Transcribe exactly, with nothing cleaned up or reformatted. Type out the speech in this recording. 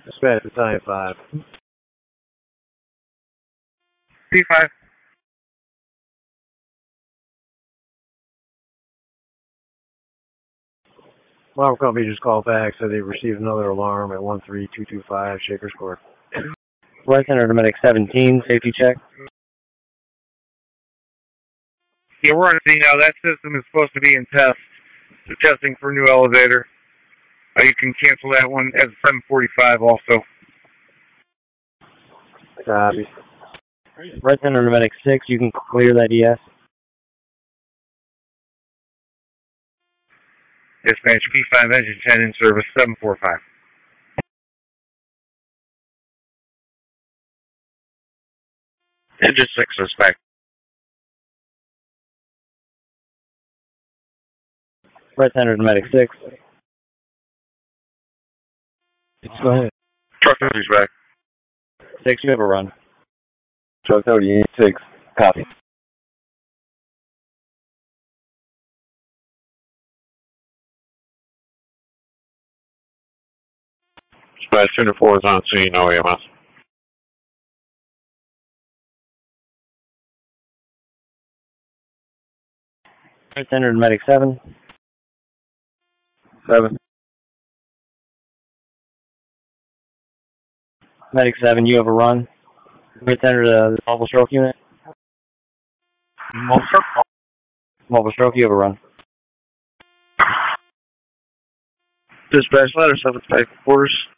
Dispatch Battalion five. C five. Alarm company just called back, said they received another alarm at one three two two five Shakers Court. Right Center to Medic seventeen, safety check. Yeah, we're on scene now. That system is supposed to be in test. So testing for new elevator. Uh, you can cancel that one as seven forty-five also. Copy. Right Center to Medic six, you can clear that E S. Dispatch P five engine ten in service seven forty-five. Engine six suspect. Right Center to Medic six. Go ahead. Truck thirty's back. six, you have a run. Truck thirty, six, copy. Dispatch two four is on scene, no E M S. Right Center to Medic seven. seven. Medic seven, you have a run. Right Center to the mobile stroke unit. Mobile stroke. Mobile stroke, you have a run. Dispatch ladder seven five quarters.